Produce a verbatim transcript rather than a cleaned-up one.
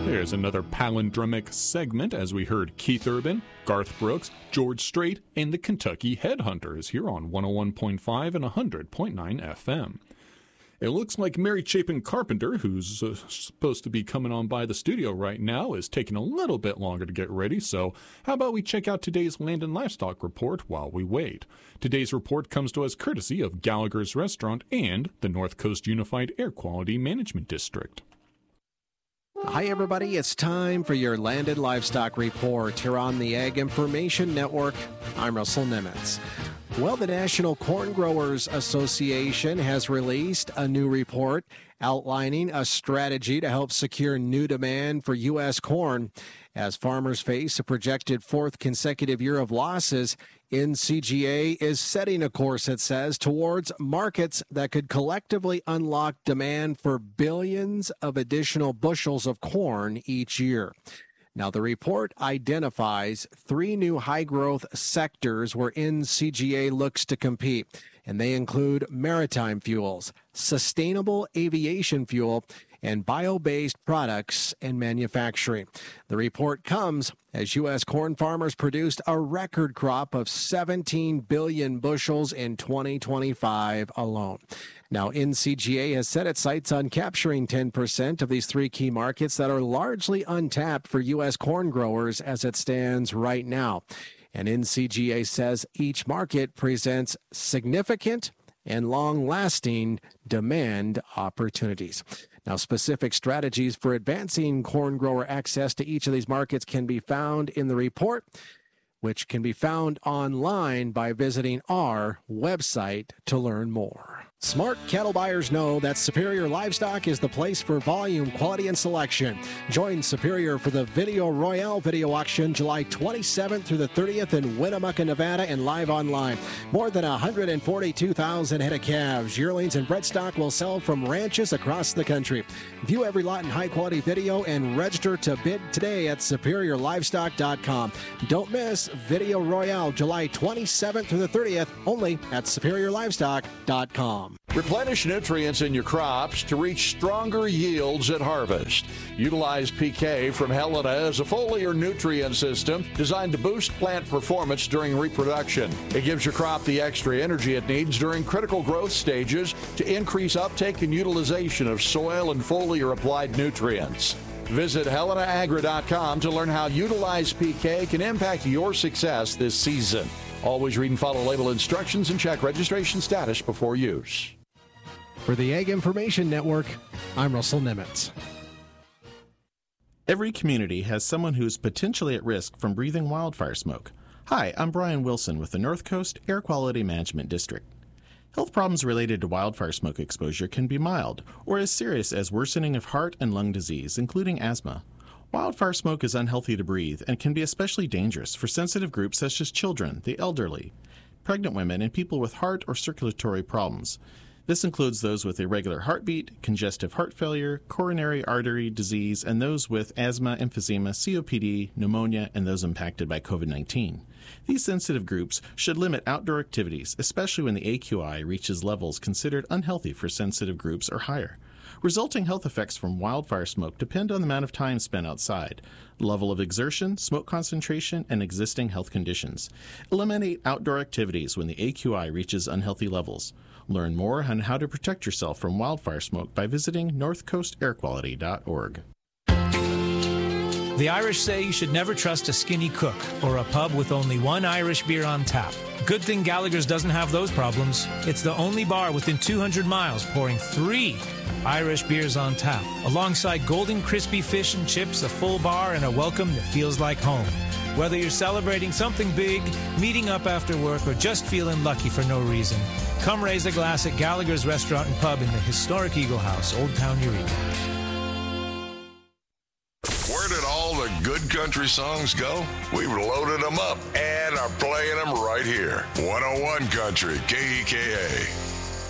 There's another palindromic segment as we heard Keith Urban, Garth Brooks, George Strait, and the Kentucky Headhunters here on one oh one point five and one hundred point nine F M. It looks like Mary Chapin Carpenter, who's uh, supposed to be coming on by the studio right now, is taking a little bit longer to get ready, so how about we check out today's Land and Livestock Report while we wait. Today's report comes to us courtesy of Gallagher's Restaurant and the North Coast Unified Air Quality Management District. Hi, everybody. It's time for your Land and Livestock Report here on the Ag Information Network. I'm Russell Nimitz. Well, the National Corn Growers Association has released a new report outlining a strategy to help secure new demand for U S corn. As farmers face a projected fourth consecutive year of losses, N C G A is setting a course, it says, towards markets that could collectively unlock demand for billions of additional bushels of corn each year. Now, the report identifies three new high-growth sectors where N C G A looks to compete, and they include maritime fuels, sustainable aviation fuel, and bio-based products and manufacturing. The report comes as U S corn farmers produced a record crop of seventeen billion bushels in twenty twenty-five alone. Now, N C G A has set its sights on capturing ten percent of these three key markets that are largely untapped for U S corn growers as it stands right now. And N C G A says each market presents significant and long-lasting demand opportunities. Now, specific strategies for advancing corn grower access to each of these markets can be found in the report, which can be found online by visiting our website to learn more. Smart cattle buyers know that Superior Livestock is the place for volume, quality, and selection. Join Superior for the Video Royale video auction July twenty-seventh through the thirtieth in Winnemucca, Nevada, and live online. More than one hundred forty-two thousand head of calves, yearlings, and bred stock will sell from ranches across the country. View every lot in high-quality video and register to bid today at superior livestock dot com. Don't miss Video Royale July twenty-seventh through the thirtieth, only at superior livestock dot com. Replenish nutrients in your crops to reach stronger yields at harvest. Utilize P K from Helena as a foliar nutrient system designed to boost plant performance during reproduction. It gives your crop the extra energy it needs during critical growth stages to increase uptake and utilization of soil and foliar applied nutrients. Visit helena agra dot com to learn how Utilize P K can impact your success this season. Always read and follow label instructions and check registration status before use. For the Ag Information Network, I'm Russell Nimitz. Every community has someone who's potentially at risk from breathing wildfire smoke. Hi, I'm Brian Wilson with the North Coast Air Quality Management District. Health problems related to wildfire smoke exposure can be mild or as serious as worsening of heart and lung disease, including asthma. Wildfire smoke is unhealthy to breathe and can be especially dangerous for sensitive groups such as children, the elderly, pregnant women, and people with heart or circulatory problems. This includes those with irregular heartbeat, congestive heart failure, coronary artery disease, and those with asthma, emphysema, C O P D, pneumonia, and those impacted by COVID nineteen. These sensitive groups should limit outdoor activities, especially when the A Q I reaches levels considered unhealthy for sensitive groups or higher. Resulting health effects from wildfire smoke depend on the amount of time spent outside, level of exertion, smoke concentration, and existing health conditions. Eliminate outdoor activities when the A Q I reaches unhealthy levels. Learn more on how to protect yourself from wildfire smoke by visiting north coast air quality dot org. The Irish say you should never trust a skinny cook or a pub with only one Irish beer on tap. Good thing Gallagher's doesn't have those problems. It's the only bar within two hundred miles pouring three Irish beers on tap, alongside golden crispy fish and chips, a full bar, and a welcome that feels like home. Whether you're celebrating something big, meeting up after work, or just feeling lucky for no reason, come raise a glass at Gallagher's Restaurant and Pub in the historic Eagle House, Old Town Eureka. Where did all the good country songs go? We've loaded them up and are playing them right here. one oh one Country, K E K A.